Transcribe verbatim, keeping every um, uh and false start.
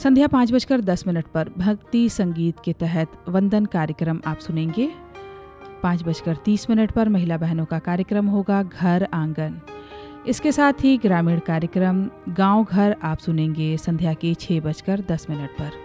संध्या पाँच बजकर दस मिनट पर भक्ति संगीत के तहत वंदन कार्यक्रम आप सुनेंगे। पाँच बजकर तीस मिनट पर महिला बहनों का कार्यक्रम होगा घर आंगन। इसके साथ ही ग्रामीण कार्यक्रम गांव घर आप सुनेंगे संध्या के छः बजकर दस मिनट पर।